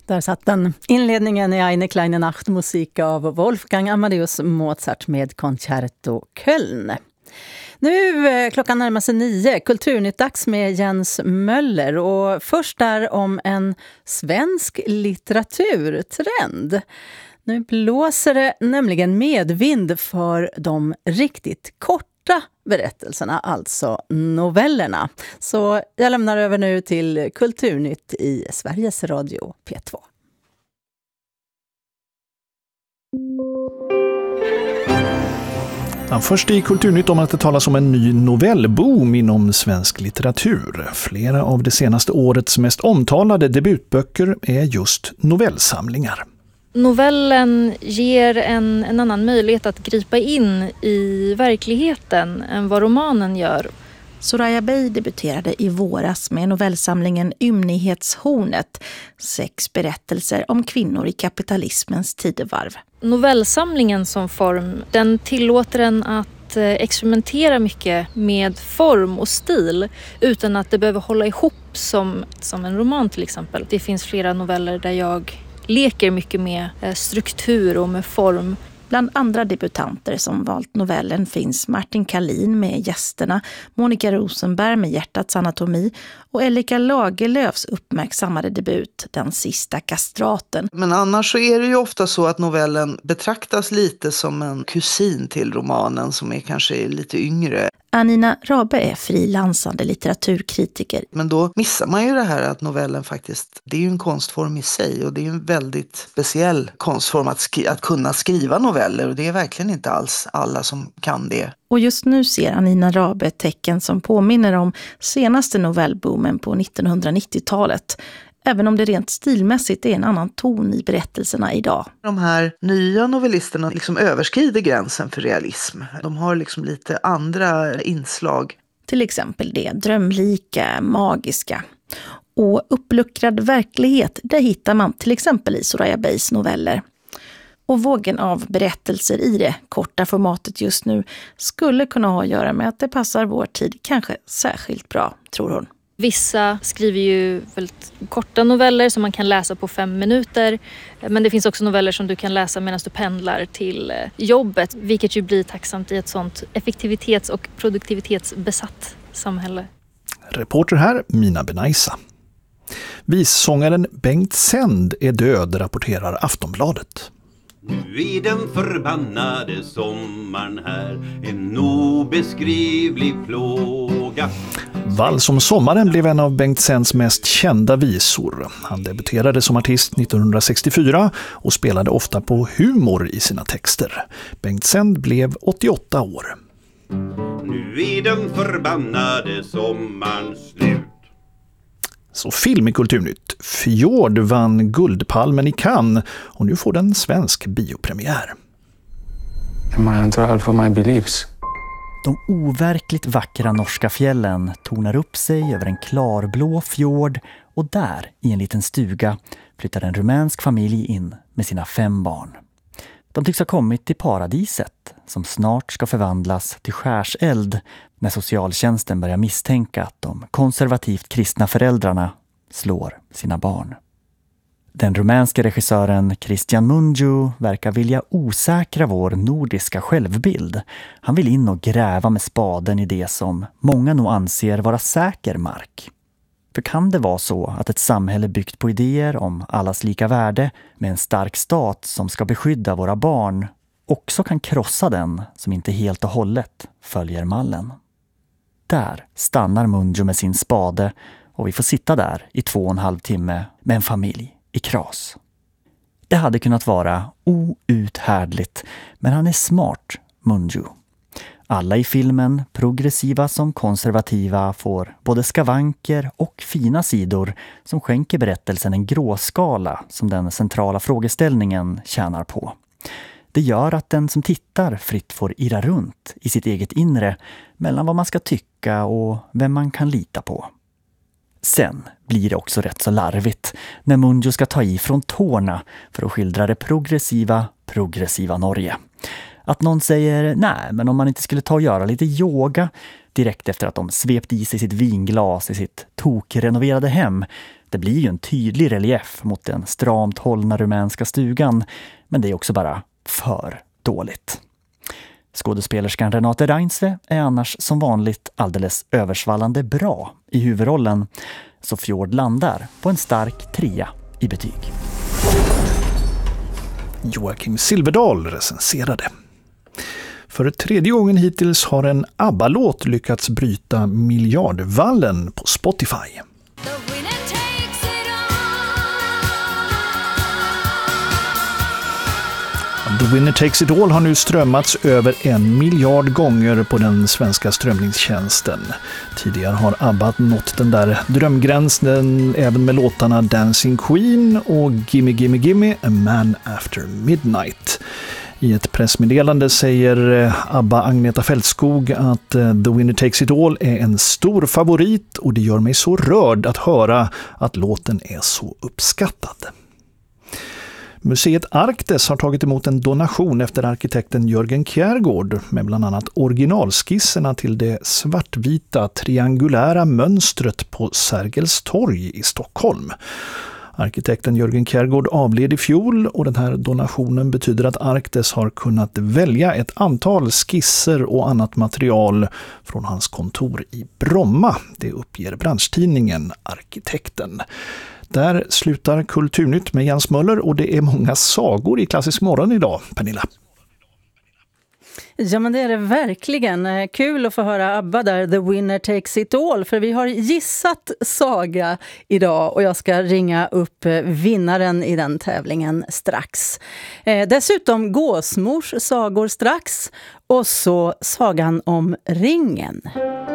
Där satt den. Inledningen i Eine kleine Nachtmusik av Wolfgang Amadeus Mozart med Concerto Köln. Nu klockan närmar sig 9, Kulturnytt-dags med Jens Möller. Och först där om en svensk litteraturtrend. Nu blåser det nämligen medvind för de riktigt korta berättelserna, alltså novellerna. Så jag lämnar över nu till Kulturnytt i Sveriges Radio P2. Först i Kulturnytt om att det talas om en ny novellboom inom svensk litteratur. Flera av det senaste årets mest omtalade debutböcker är just novellsamlingar. Novellen ger en annan möjlighet att gripa in i verkligheten än vad romanen gör. Soraya Bey debuterade i våras med novellsamlingen Ymnighetshornet. 6 berättelser om kvinnor i kapitalismens tidevarv. Novellsamlingen som form, den tillåter en att experimentera mycket med form och stil utan att det behöver hålla ihop som en roman till exempel. Det finns flera noveller där jag leker mycket med struktur och med form. Bland andra debutanter som valt novellen finns Martin Kalin med Gästerna, Monica Rosenberg med Hjärtats anatomi och Elika Lagerlöfs uppmärksammade debut Den sista kastraten. Men annars så är det ju ofta så att novellen betraktas lite som en kusin till romanen som är kanske lite yngre. Anina Rabe är frilansande litteraturkritiker. Men då missar man ju det här att novellen faktiskt, det är ju en konstform i sig och det är en väldigt speciell konstform att kunna skriva noveller och det är verkligen inte alls alla som kan det. Och just nu ser Anina Rabe tecken som påminner om senaste novellboomen på 1990-talet. Även om det rent stilmässigt är en annan ton i berättelserna idag. De här nya novellisterna liksom överskrider gränsen för realism. De har liksom lite andra inslag. Till exempel det drömlika, magiska. Och uppluckrad verklighet, där hittar man till exempel i Soraya Beys noveller. Och vågen av berättelser i det korta formatet just nu skulle kunna ha att göra med att det passar vår tid kanske särskilt bra, tror hon. Vissa skriver ju väldigt korta noveller som man kan läsa på 5 minuter. Men det finns också noveller som du kan läsa medan du pendlar till jobbet. Vilket ju blir tacksamt i ett sånt effektivitets- och produktivitetsbesatt samhälle. Reporter här, Mina Benaisa. Vissångaren Bengt Sänd är död, rapporterar Aftonbladet. Nu är den förbannade sommaren här, en obeskrivlig plåga. Vals om sommaren blev en av Bengt Sänds mest kända visor. Han debuterade som artist 1964 och spelade ofta på humor i sina texter. Bengt Sänd blev 88 år. Nu är den förbannade sommaren slut. Så film i Kulturnytt. Fjord vann Guldpalmen i Cannes och nu får den svensk biopremiär. Am I answerable for my beliefs? De overkligt vackra norska fjällen tornar upp sig över en klarblå fjord och där, i en liten stuga, flyttar en rumänsk familj in med sina 5 barn. De tycks ha kommit till paradiset som snart ska förvandlas till skärseld när socialtjänsten börjar misstänka att de konservativt kristna föräldrarna slår sina barn. Den rumänska regissören Cristian Mungiu verkar vilja osäkra vår nordiska självbild. Han vill in och gräva med spaden i det som många nog anser vara säker mark. För kan det vara så att ett samhälle byggt på idéer om allas lika värde med en stark stat som ska beskydda våra barn också kan krossa den som inte helt och hållet följer mallen? Där stannar Mungiu med sin spade och vi får sitta där i 2,5 timme med en familj i kras. Det hade kunnat vara outhärdligt, men han är smart, Mungiu. Alla i filmen, progressiva som konservativa, får både skavanker och fina sidor som skänker berättelsen en gråskala som den centrala frågeställningen tjänar på. Det gör att den som tittar fritt får irra runt i sitt eget inre mellan vad man ska tycka och vem man kan lita på. Sen blir det också rätt så larvigt när Mungiu ska ta i från tårna för att skildra det progressiva Norge. Att någon säger nej, men om man inte skulle ta och göra lite yoga direkt efter att de svepte i sig sitt vinglas i sitt tokrenoverade hem, Det blir ju en tydlig relief mot den stramt hållna rumänska stugan, men det är också bara för dåligt. Skådespelerskan Renate Reinsve är annars som vanligt alldeles översvallande bra i huvudrollen, så Fjord landar på en stark 3 i betyg. Joakim Silverdal recenserade. För 3:e gången hittills har en ABBA-låt lyckats bryta miljardvallen på Spotify. The Winner Takes It All har nu strömmats över 1 miljard gånger på den svenska strömningstjänsten. Tidigare har ABBA nått den där drömgränsen även med låtarna Dancing Queen och Gimme Gimme Gimme, A Man After Midnight. I ett pressmeddelande säger ABBA Agneta Fältskog att The Winner Takes It All är en stor favorit och det gör mig så rörd att höra att låten är så uppskattad. Museet Arktis har tagit emot en donation efter arkitekten Jörgen Kjærgaard med bland annat originalskisserna till det svartvita triangulära mönstret på Sergels torg i Stockholm. Arkitekten Jörgen Kjærgaard avled i fjol och den här donationen betyder att Arktis har kunnat välja ett antal skisser och annat material från hans kontor i Bromma. Det uppger branschtidningen Arkitekten. Där slutar Kulturnytt med Jens Möller och det är många sagor i Klassisk morgon idag, Pernilla. Ja, men det är det verkligen. Kul att få höra ABBA där, The Winner Takes It All, för vi har gissat saga idag och jag ska ringa upp vinnaren i den tävlingen strax. Dessutom Gåsmors sagor strax och så sagan om ringen.